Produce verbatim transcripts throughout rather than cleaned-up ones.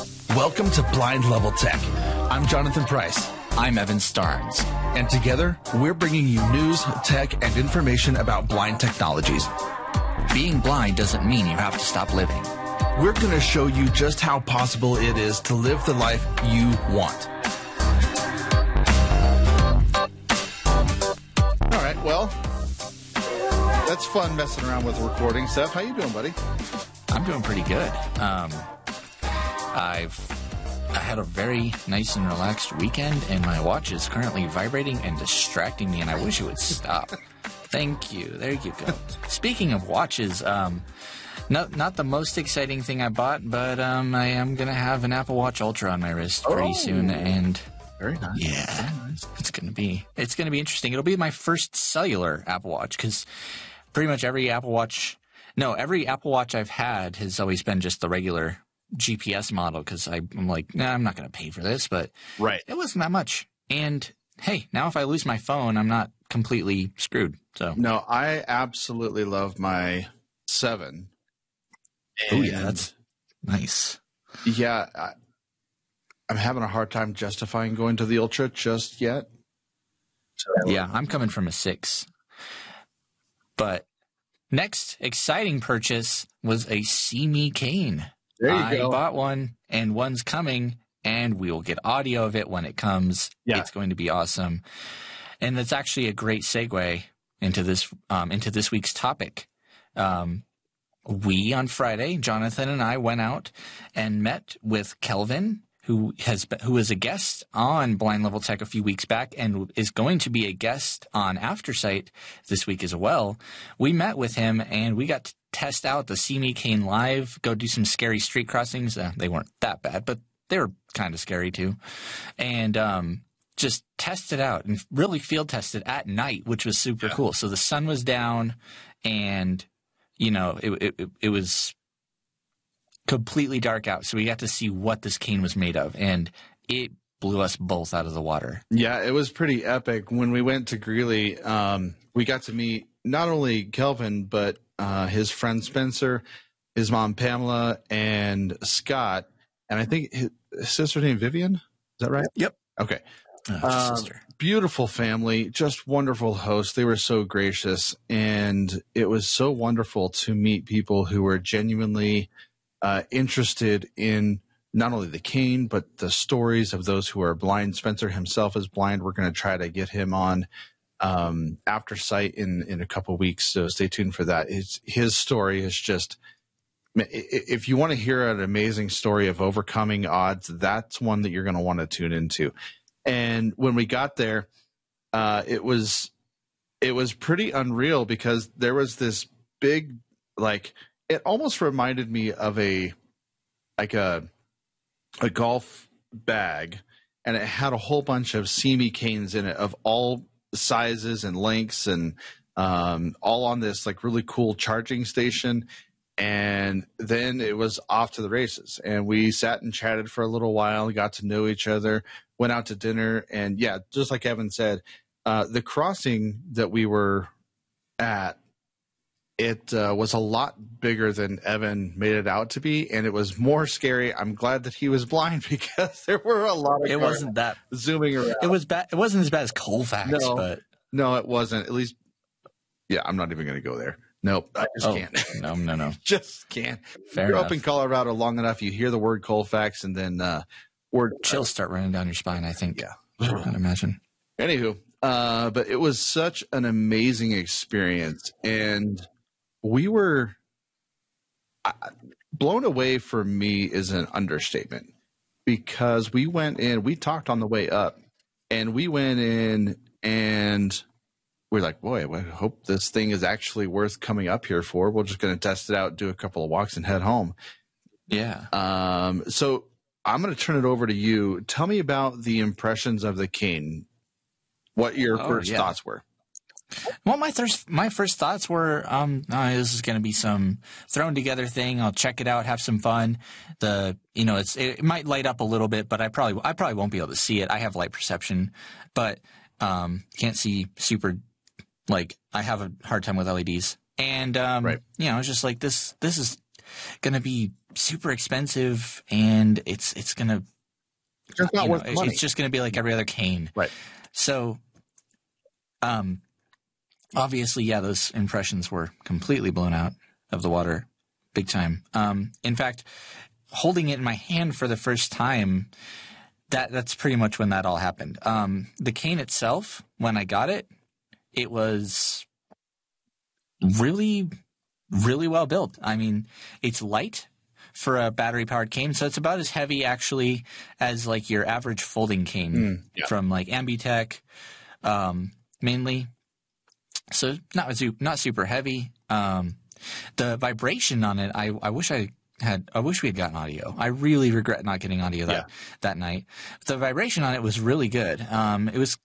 Welcome to Blind Level Tech. I'm Jonathan Price. I'm Evan Starnes. And together, we're bringing you news, tech, and information about blind technologies. Being blind doesn't mean you have to stop living. We're going to show you just how possible it is to live the life you want. All right, well, that's fun messing around with the recording. Seth, how you doing, buddy? I'm doing pretty good. Um, I've I had a very nice and relaxed weekend, and my watch is currently vibrating and distracting me, and I wish it would stop. Thank you. There you go. Speaking of watches, um, not not the most exciting thing I bought, but um, I am going to have an Apple Watch Ultra on my wrist pretty Oh. soon, and Very nice. yeah, Very nice. it's going to be it's going to be interesting. It'll be my first cellular Apple Watch because pretty much every Apple Watch, no, every Apple Watch I've had has always been just the regular G P S model because I'm like, nah, I'm not going to pay for this, but Right. it wasn't that much. And hey, now if I lose my phone, I'm not completely screwed. So, No, I absolutely love my seven. oh yeah, And, that's nice. yeah. I, I'm having a hard time justifying going to the Ultra just yet. So, Yeah, I'm coming from a six. But next exciting purchase was a See Me cane. There you I go. bought one, and one's coming, and we will get audio of it when it comes. Yeah. It's going to be awesome. And that's actually a great segue into this um, into this week's topic. Um, we, on Friday, Jonathan and I went out and met with Kelvin, who has been, who was a guest on Blind Level Tech a few weeks back and is going to be a guest on Aftersight this week as well. We met with him, and we got to test out the See Me cane live, go do some scary street crossings. Uh, they weren't that bad, but they were kind of scary too. And um, just test it out and really field test it at night, which was super Yeah. cool. So the sun was down, and, you know, it, it, it was completely dark out. So we got to see what this cane was made of, and it blew us both out of the water. Yeah, it was pretty epic. When we went to Greeley, um, we got to meet not only Kelvin, but uh, his friend Spencer, his mom Pamela, and Scott. And I think his, his sister named Vivian. Is that right? Yep. Okay. Uh, Um, sister. Beautiful family, just wonderful hosts. They were so gracious. And it was so wonderful to meet people who were genuinely uh, interested in not only the cane, but the stories of those who are blind. Spencer himself is blind. We're going to try to get him on um, After Sight in, in a couple weeks. So stay tuned for that. His, his story is just, i- i- if you want to hear an amazing story of overcoming odds, that's one that you're going to want to tune into. And when we got there, uh, it was, it was pretty unreal because there was this big, like, it almost reminded me of a, like a, a golf bag, and it had a whole bunch of See Me canes in it of all sizes and lengths, and um, all on this like really cool charging station. And then it was off to the races, and we sat and chatted for a little while, got to know each other, went out to dinner, and yeah, just like Evan said, uh, the crossing that we were at, it uh, was a lot bigger than Evan made it out to be, and it was more scary. I'm glad that he was blind because there were a lot of It cars wasn't that. zooming around. It was bad. It wasn't as bad as Colfax, No. but No, it wasn't. At least, yeah, I'm not even going to go there. Nope, I just oh can't. no, no, no. just can't. Fair You're enough. up in Colorado long enough, you hear the word Colfax, and then uh, word Chills start running down your spine, I think. Yeah. I'd imagine. Anywho, uh, but it was such an amazing experience, and we were uh, blown away. For me, is an understatement because we went in. We talked on the way up, and we went in, and we're like, "Boy, I hope this thing is actually worth coming up here for." We're just going to test it out, do a couple of walks, and head home. Yeah. Um, so I'm going to turn it over to you. Tell me about the impressions of the cane. What your Oh, first yeah. thoughts were? Well, my thirst, my first thoughts were, um, oh, this is going to be some thrown together thing. I'll check it out, have some fun. The, you know, it's it, might light up a little bit, but I probably I probably won't be able to see it. I have light perception, but um, can't see super. Like I have a hard time with L E Ds, and um, Right. you know, it's just like this. This is going to be super expensive, and it's it's going to It's not worth know, the money. It's just going to be like every other cane. Right. So, um, obviously, yeah, those impressions were completely blown out of the water, big time. Um, in fact, holding it in my hand for the first time, that that's pretty much when that all happened. Um, the cane itself, when I got it, it was really, really well built. I mean, it's light for a battery-powered cane, so it's about as heavy, actually, as like your average folding cane Mm, yeah. from like Ambitech, um, mainly. So not su- not super heavy. Um, the vibration on it, I, I wish I had. I wish we had gotten audio. I really regret not getting audio that Yeah. that night. The vibration on it was really good. Um, it was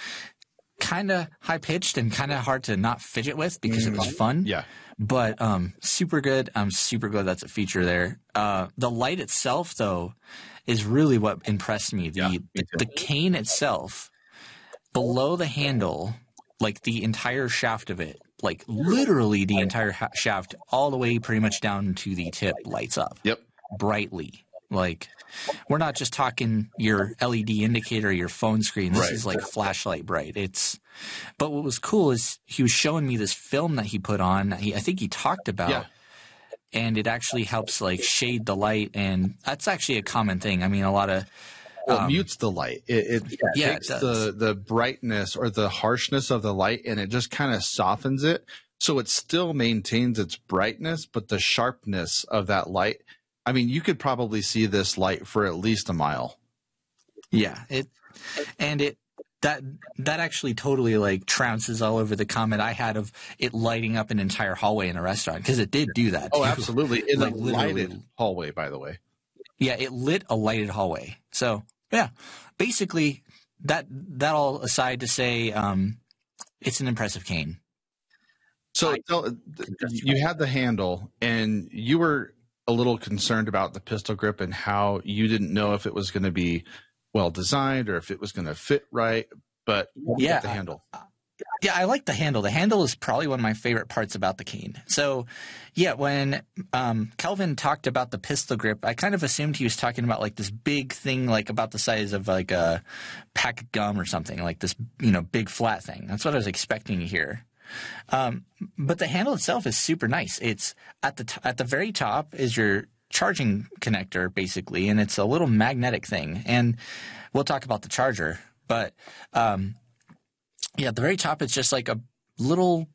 kind of high pitched and kind of hard to not fidget with because it was fun. Yeah. But um, super good. I'm super glad that's a feature there. Uh, the light itself, though, is really what impressed me. The Yeah, me the, too. the cane itself, below the handle, like the entire shaft of it, like literally the entire ha- shaft, all the way pretty much down to the tip, lights up Yep. brightly. Like, we're not just talking your L E D indicator, your phone screen. This Right. is like flashlight bright. It's, but what was cool is he was showing me this film that he put on. He, I think he talked about, Yeah. and it actually helps like shade the light, and that's actually a common thing. I mean, a lot of Well, Um, it mutes the light. It, it yeah, it takes does. the the brightness or the harshness of the light, and it just kind of softens it, so it still maintains its brightness, but the sharpness of that light. I mean, you could probably see this light for at least a mile. yeah, it and it that that actually totally like trounces all over the comment I had of it lighting up an entire hallway in a restaurant, because it did do that. Oh, too. absolutely! In Like, a literally. lighted hallway, by the way. Yeah, it lit a lighted hallway. So yeah, basically that that all aside to say, um, it's an impressive cane. So tell, you had the handle, and you were a little concerned about the pistol grip and how you didn't know if it was going to be well designed or if it was going to fit right. But you Yeah, got the handle. Yeah, I like the handle. The handle is probably one of my favorite parts about the cane. So, yeah, when um, Kelvin talked about the pistol grip, I kind of assumed he was talking about like this big thing, like about the size of like a pack of gum or something, like this, you know, big flat thing. That's what I was expecting to hear. Um, but the handle itself is super nice. It's at the t- at the very top is your charging connector, basically, and it's a little magnetic thing. And we'll talk about the charger, but um, yeah, at the very top, it's just like a little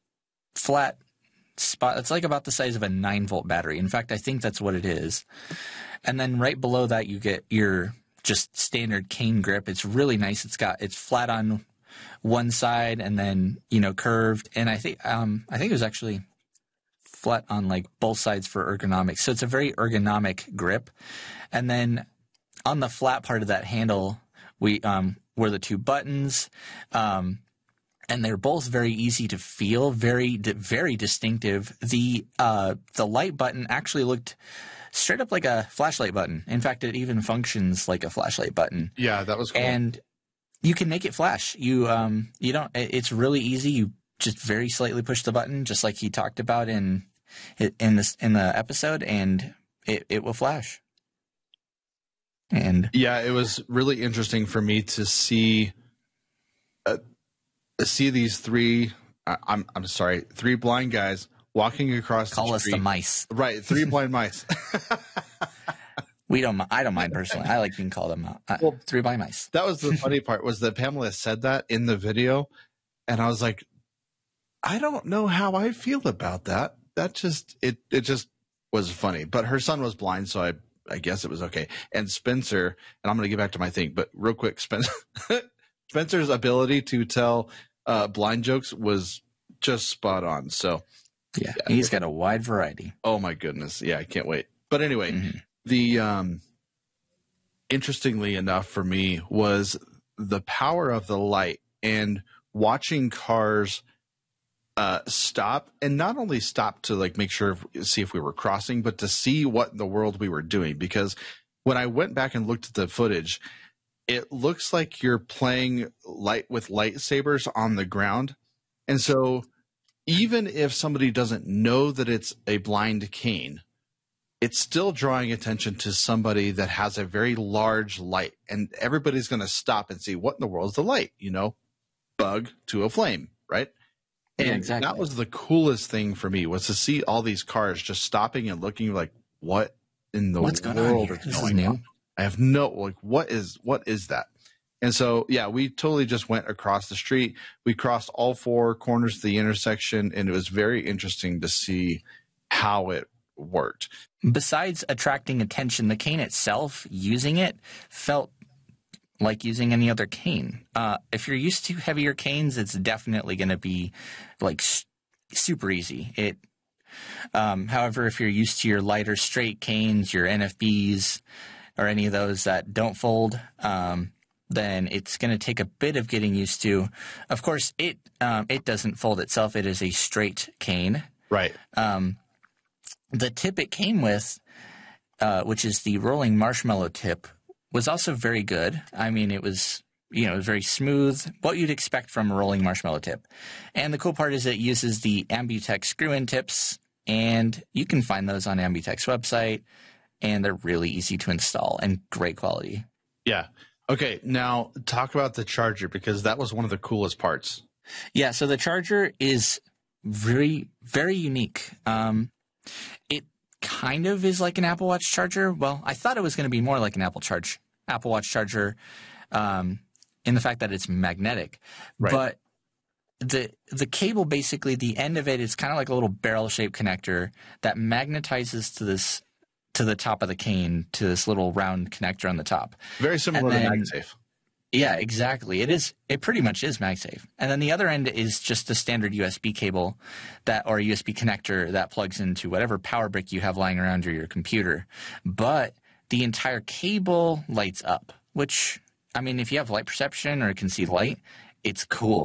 flat spot. It's like about the size of a nine volt battery. In fact, I think that's what it is. And then right below that, you get your just standard cane grip. It's really nice. It's got it's flat on one side and then, you know, curved. And I think um, I think it was actually flat on like both sides for ergonomics. So it's a very ergonomic grip. And then on the flat part of that handle, we um, were the two buttons, um, and they're both very easy to feel, very very distinctive. The uh, the light button actually looked straight up like a flashlight button. In fact, it even functions like a flashlight button. Yeah, that was cool. And you can make it flash. You um you don't. It's really easy. You just very slightly push the button, just like he talked about in in this in the episode, and it, it will flash. And yeah, it was really interesting for me to see uh, see these three. I, I'm I'm sorry, three blind guys walking across. call the us street. the mice. Right, three blind mice. We don't. I don't mind personally. I like being called them uh, Well, three by mice. That was the funny part, was that Pamela said that in the video, and I was like, I don't know how I feel about that. That just it it just was funny. But her son was blind, so I I guess it was okay. And Spencer, and I'm going to get back to my thing, but real quick, Spencer Spencer's ability to tell uh, blind jokes was just spot on. So Yeah, he's got a wide variety. oh my goodness, yeah, I can't wait. But anyway. Mm-hmm. The um, interestingly enough for me was the power of the light and watching cars uh, stop, and not only stop to like make sure if, see if we were crossing, but to see what in the world we were doing. Because when I went back and looked at the footage, it looks like you're playing light with lightsabers on the ground, and so even if somebody doesn't know that it's a blind cane, it's still drawing attention to somebody that has a very large light, and everybody's going to stop and see what in the world is the light, you know, bug to a flame, right? And yeah, exactly. That was the coolest thing for me, was to see all these cars just stopping and looking like, what in the What's going world on is this going is on? I have no, like, what is, what is that? And so, yeah, we totally just went across the street. We crossed all four corners of the intersection, and it was very interesting to see how it worked. Besides attracting attention, the cane itself, using it, felt like using any other cane. Uh, if you're used to heavier canes, it's definitely going to be like s- super easy. It, um, however, if you're used to your lighter straight canes, your N F Bs, or any of those that don't fold, um, then it's going to take a bit of getting used to. Of course, it um, it doesn't fold itself. It is a straight cane. Right. Um, the tip it came with, uh, which is the rolling marshmallow tip, was also very good. I mean, it was, you know, very smooth, what you'd expect from a rolling marshmallow tip. And the cool part is it uses the Ambutex screw-in tips, and you can find those on Ambutex website, and they're really easy to install and great quality. Yeah. Okay, now talk about the charger, because that was one of the coolest parts. Yeah, so the charger is very, very unique. Um, it kind of is like an Apple Watch charger. Well, I thought it was going to be more like an Apple Charge, Apple Watch charger, um, in the fact that it's magnetic. Right. But the the cable, basically, the end of it is kind of like a little barrel-shaped connector that magnetizes to this to the top of the cane, to this little round connector on the top. Very similar then, to MagSafe. Yeah, exactly. It is. It pretty much is MagSafe. And then the other end is just a standard U S B cable that, or a U S B connector that plugs into whatever power brick you have lying around your, your computer. But the entire cable lights up, which, I mean, if you have light perception or can see light, it's cool.